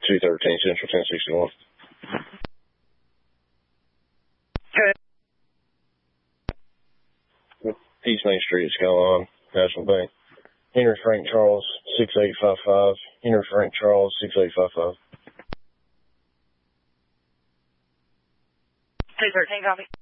213 Central 1061. East Main Street, Skyline, National Bank. Henry Frank Charles, 6855. Henry Frank Charles, 6855. 213, copy.